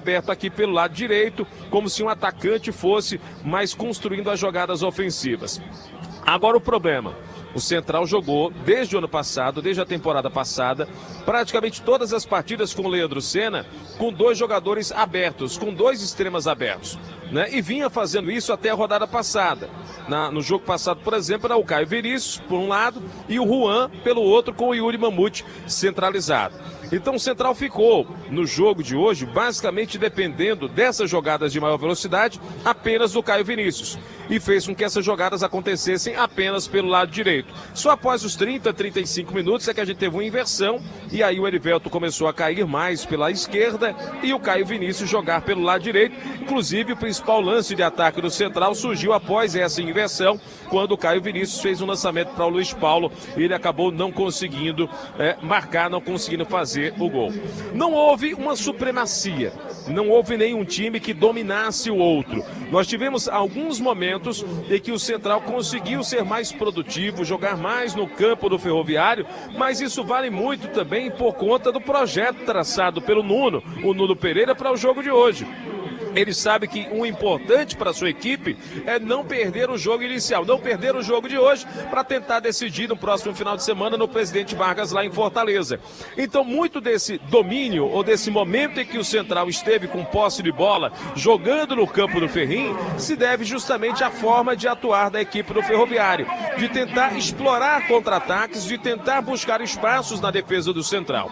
aberto aqui pelo lado direito, como se um atacante fosse mais construindo as jogadas ofensivas. Agora o problema, o Central jogou desde o ano passado, desde a temporada passada, praticamente todas as partidas com o Leandro Senna, com 2 jogadores abertos, com 2 extremas abertos, né? E vinha fazendo isso até a rodada passada. No jogo passado, por exemplo, era o Caio Vinícius, por um lado, e o Juan, pelo outro, com o Yuri Mamute centralizado. Então o Central ficou, no jogo de hoje, basicamente dependendo dessas jogadas de maior velocidade, apenas do Caio Vinícius. E fez com que essas jogadas acontecessem apenas pelo lado direito. Só após os 30, 35 minutos é que a gente teve uma inversão, e aí o Erivelto começou a cair mais pela esquerda e o Caio Vinícius jogar pelo lado direito. Inclusive, o principal lance de ataque do Central surgiu após essa inversão, quando o Caio Vinícius fez um lançamento para o Luiz Paulo, e ele acabou não conseguindo marcar, não conseguindo fazer o gol. Não houve uma supremacia, não houve nenhum time que dominasse o outro. Nós tivemos alguns momentos em que o Central conseguiu ser mais produtivo, jogar mais no campo do Ferroviário, mas isso vale muito também por conta do projeto traçado pelo Nuno, o Nuno Pereira, para o jogo de hoje. Ele sabe que o importante para a sua equipe é não perder o jogo inicial, não perder o jogo de hoje para tentar decidir no próximo final de semana no Presidente Vargas lá em Fortaleza. Então muito desse domínio ou desse momento em que o Central esteve com posse de bola jogando no campo do Ferrinho se deve justamente à forma de atuar da equipe do Ferroviário, de tentar explorar contra-ataques, de tentar buscar espaços na defesa do Central.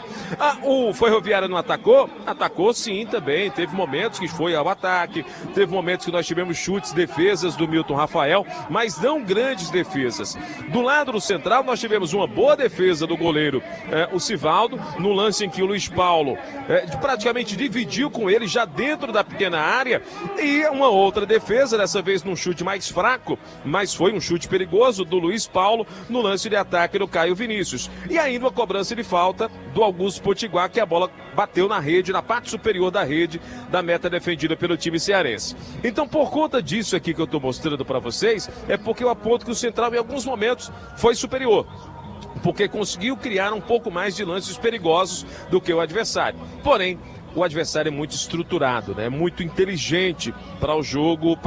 O Ferroviário não atacou? Atacou sim também, teve momentos que foi ao ataque, teve momentos que nós tivemos chutes, defesas do Milton Rafael, mas não grandes defesas. Do lado do Central nós tivemos uma boa defesa do goleiro, o Sivaldo, no lance em que o Luiz Paulo praticamente dividiu com ele já dentro da pequena área, e uma outra defesa, dessa vez num chute mais fraco, mas foi um chute perigoso do Luiz Paulo no lance de ataque do Caio Vinícius. E ainda uma cobrança de falta do Augusto Potiguar, que a bola bateu na rede, na parte superior da rede, da meta defendida pelo time cearense. Então, por conta disso aqui que eu estou mostrando para vocês, é porque eu aponto que o Central em alguns momentos foi superior, porque conseguiu criar um pouco mais de lances perigosos do que o adversário. Porém, o adversário é muito estruturado, né? Muito inteligente para o jogo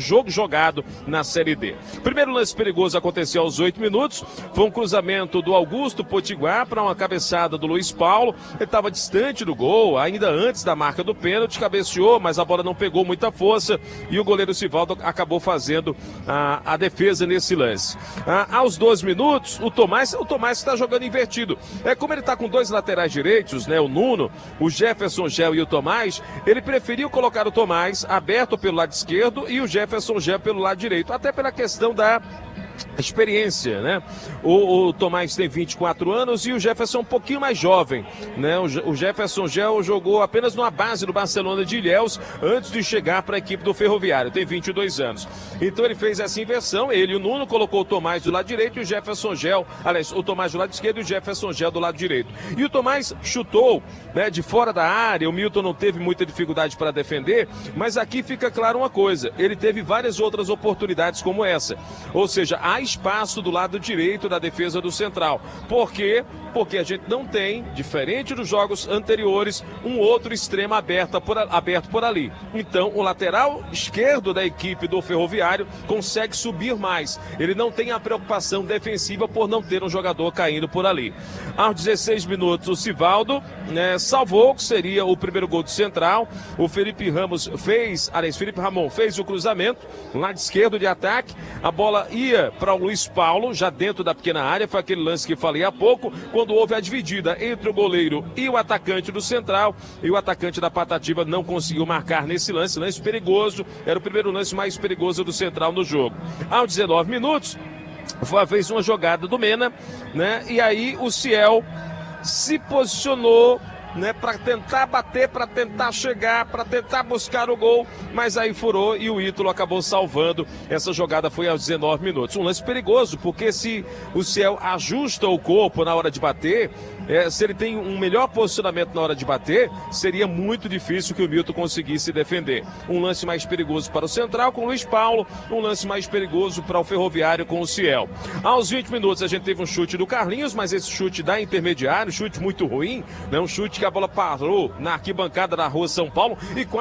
jogado na Série D. Primeiro lance perigoso aconteceu aos 8 minutos, foi um cruzamento do Augusto Potiguar para uma cabeçada do Luiz Paulo. Ele estava distante do gol, ainda antes da marca do pênalti, cabeceou, mas a bola não pegou muita força e o goleiro Sivaldo acabou fazendo a defesa nesse lance. Aos 12 minutos, o Tomás está jogando invertido. Como ele está com 2 laterais direitos, né? O Nuno, o Jefferson Gel e o Tomás, ele preferiu colocar o Tomás aberto pelo lado esquerdo e o Jefferson Gel pelo lado direito, até pela questão da experiência, né? O Tomás tem 24 anos e o Jefferson um pouquinho mais jovem, né? O Jefferson Gel jogou apenas numa base do Barcelona de Ilhéus antes de chegar para a equipe do Ferroviário, tem 22 anos. Então ele fez essa inversão, ele e o Nuno colocou o Tomás do lado direito e o Jefferson Gel, aliás, o Tomás do lado esquerdo e o Jefferson Gel do lado direito. E o Tomás chutou, né, de fora da área, o Milton não teve muita dificuldade para defender, mas aqui fica claro uma coisa, ele teve várias outras oportunidades como essa, ou seja, há espaço do lado direito da defesa do Central. Por quê? Porque a gente não tem, diferente dos jogos anteriores, um outro extremo aberto por ali. Então, o lateral esquerdo da equipe do Ferroviário consegue subir mais. Ele não tem a preocupação defensiva por não ter um jogador caindo por ali. Aos 16 minutos, o Sivaldo salvou, que seria o primeiro gol do Central. O Felipe Ramon fez o cruzamento, lado esquerdo de ataque. A bola ia para o Luiz Paulo, já dentro da pequena área, foi aquele lance que falei há pouco, quando houve a dividida entre o goleiro e o atacante do Central, e o atacante da Patativa não conseguiu marcar nesse lance perigoso, era o primeiro lance mais perigoso do Central no jogo. Aos 19 minutos, fez uma jogada do Mena, né? E aí o Ciel se posicionou, né, para tentar bater, para tentar chegar, para tentar buscar o gol, mas aí furou e o Ítalo acabou salvando. Essa jogada foi aos 19 minutos. Um lance perigoso, porque se o Ciel ajusta o corpo na hora de bater, se ele tem um melhor posicionamento na hora de bater, seria muito difícil que o Milton conseguisse defender. Um lance mais perigoso para o Central com o Luiz Paulo, um lance mais perigoso para o Ferroviário com o Ciel. Aos 20 minutos a gente teve um chute do Carlinhos, mas esse chute da intermediário, chute muito ruim, né? Um chute que a bola parou na arquibancada da Rua São Paulo e